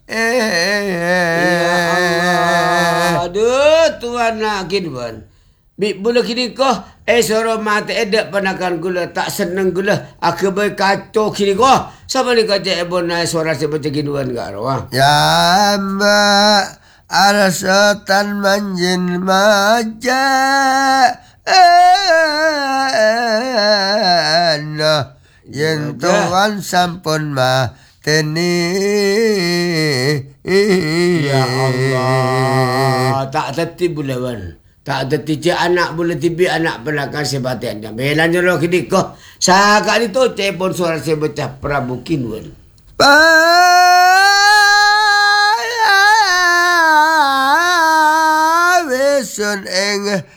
Ya Allah. Aduh, Tuhan nak kinwan. Bik bula kini kau suara mati edak panakan gula tak seneng gula aku berkacau kini kau siapa ni kau cek bonai suara seperti kinwan gak roh ya mbak ada setan manjin maja yen Tuhan sampun mateni. Ya Allah tak tertib bulawan. Tak ada tiga anak boleh tibi anak penakan sebatiannya. Belan jero kini kau. Sakak itu telepon suara saya baca Prabu Kinwan. Wesun eng